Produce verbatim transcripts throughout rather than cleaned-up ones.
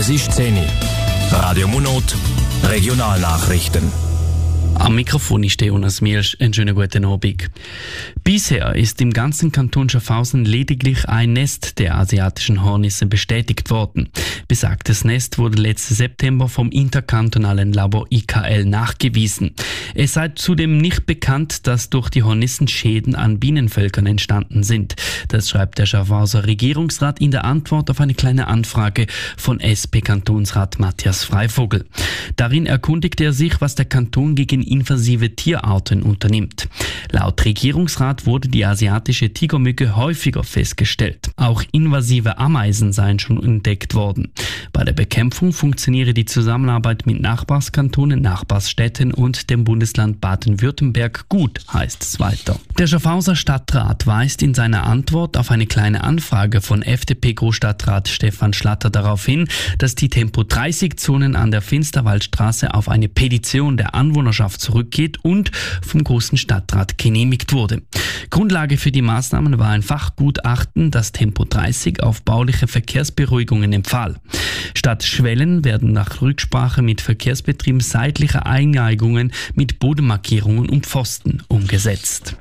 Es ist zehn Uhr. Radio Munot, Regionalnachrichten. Am Mikrofon ist Jonas Mielsch. Einen schönen guten Abend. Bisher ist im ganzen Kanton Schaffhausen lediglich ein Nest der asiatischen Hornisse bestätigt worden. Besagtes Nest wurde letzten September vom interkantonalen Labor I K L nachgewiesen. Es sei zudem nicht bekannt, dass durch die Hornissen Schäden an Bienenvölkern entstanden sind. Das schreibt der Schaffhauser Regierungsrat in der Antwort auf eine kleine Anfrage von S P-Kantonsrat Matthias Freivogel. Darin erkundigt er sich, was der Kanton gegen invasive Tierarten unternimmt. Laut Regierungsrat wurde die asiatische Tigermücke häufiger festgestellt. Auch invasive Ameisen seien schon entdeckt worden. Bei der Bekämpfung funktioniere die Zusammenarbeit mit Nachbarskantonen, Nachbarsstädten und dem Bundesland Baden-Württemberg gut, heißt es weiter. Der Schaffhauser Stadtrat weist in seiner Antwort auf eine kleine Anfrage von F D P-Großstadtrat Stefan Schlatter darauf hin, dass die Tempo dreißig Zonen an der Finsterwaldstraße auf eine Petition der Anwohnerschaft zurückgeht und vom Großen Stadtrat genehmigt wurde. Grundlage für die Maßnahmen war ein Fachgutachten, das Tempo dreißig auf bauliche Verkehrsberuhigungen empfahl. Statt Schwellen werden nach Rücksprache mit Verkehrsbetrieben seitliche Einneigungen mit Bodenmarkierungen und Pfosten umgesetzt.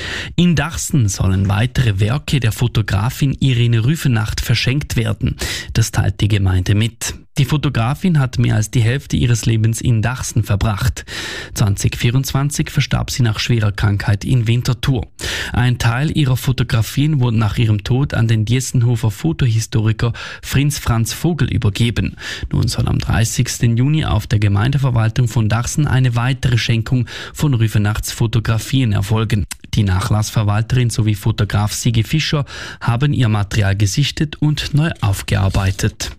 In Dachsen sollen weitere Werke der Fotografin Irene Rüfenacht verschenkt werden. Das teilt die Gemeinde mit. Die Fotografin hat mehr als die Hälfte ihres Lebens in Dachsen verbracht. zwanzig vierundzwanzig verstarb sie nach schwerer Krankheit in Winterthur. Ein Teil ihrer Fotografien wurde nach ihrem Tod an den Diessenhofer Fotohistoriker Fritz Franz Vogel übergeben. Nun soll am dreißigsten Juni auf der Gemeindeverwaltung von Dachsen eine weitere Schenkung von Rüfenachts Fotografien erfolgen. Die Nachlassverwalterin sowie Fotograf Sigi Fischer haben ihr Material gesichtet und neu aufgearbeitet.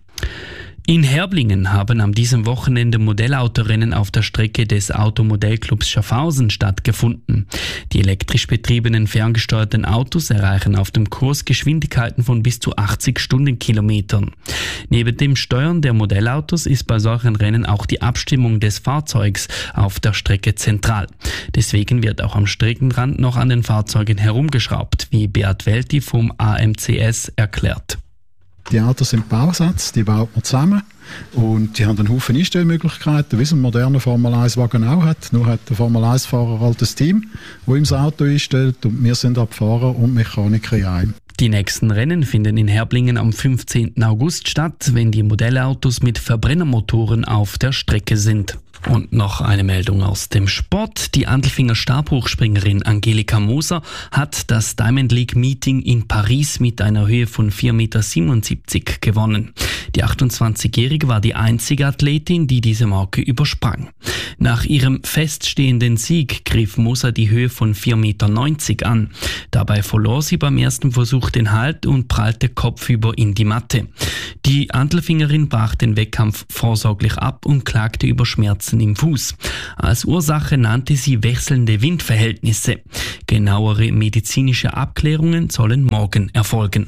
In Herblingen haben am diesem Wochenende Modellautorennen auf der Strecke des Automodellclubs Schaffhausen stattgefunden. Die elektrisch betriebenen ferngesteuerten Autos erreichen auf dem Kurs Geschwindigkeiten von bis zu achtzig Stundenkilometern. Neben dem Steuern der Modellautos ist bei solchen Rennen auch die Abstimmung des Fahrzeugs auf der Strecke zentral. Deswegen wird auch am Streckenrand noch an den Fahrzeugen herumgeschraubt, wie Beat Welti vom A M C S erklärt. Die Autos sind Bausatz, die baut man zusammen und die haben einen Haufen Einstellmöglichkeiten, wie es ein moderner Formel eins Wagen auch hat. Nur hat der Formel eins Fahrer halt ein Team, das ihm das Auto einstellt und wir sind Fahrer und Mechaniker in einem. Die nächsten Rennen finden in Herblingen am fünfzehnten August statt, wenn die Modellautos mit Verbrennermotoren auf der Strecke sind. Und noch eine Meldung aus dem Sport. Die Andelfinger Stabhochspringerin Angelika Moser hat das Diamond League Meeting in Paris mit einer Höhe von vier Komma siebenundsiebzig Meter gewonnen. Die achtundzwanzigjährige war die einzige Athletin, die diese Marke übersprang. Nach ihrem feststehenden Sieg griff Moser die Höhe von vier Komma neunzig Meter an. Dabei verlor sie beim ersten Versuch den Halt und prallte kopfüber in die Matte. Die Andelfingerin brach den Wettkampf vorsorglich ab und klagte über Schmerzen im Fuß. Als Ursache nannte sie wechselnde Windverhältnisse. Genauere medizinische Abklärungen sollen morgen erfolgen.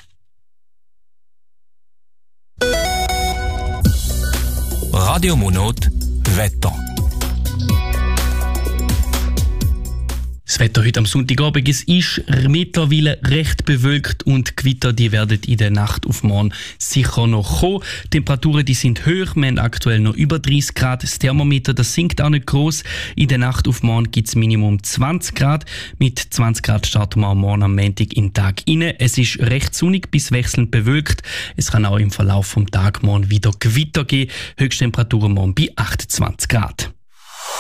Radio Munot, Wetter. Das Wetter heute am Sonntagabend, es ist mittlerweile recht bewölkt und Gewitter, die werden in der Nacht auf morgen sicher noch kommen. Die Temperaturen, die sind hoch, wir haben aktuell noch über dreißig Grad. Das Thermometer, das sinkt auch nicht groß. In der Nacht auf morgen gibt es Minimum zwanzig Grad. Mit zwanzig Grad starten wir am Morgen am Montag in den Tag rein. Es ist recht sonnig bis wechselnd bewölkt. Es kann auch im Verlauf vom Tag morgen wieder Gewitter geben. Höchsttemperatur morgen bei achtundzwanzig Grad.